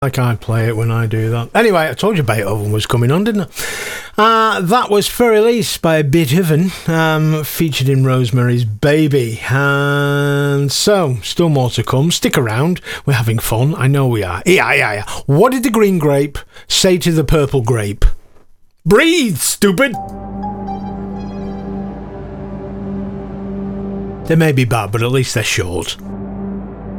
Like I play it when I do that. Anyway, I told you Beethoven was coming on, didn't I? That was For Release by Beethoven, featured in Rosemary's Baby. And so, still more to come. Stick around. We're having fun. I know we are. Yeah. What did the green grape say to the purple grape? Breathe, stupid! They may be bad, but at least they're short.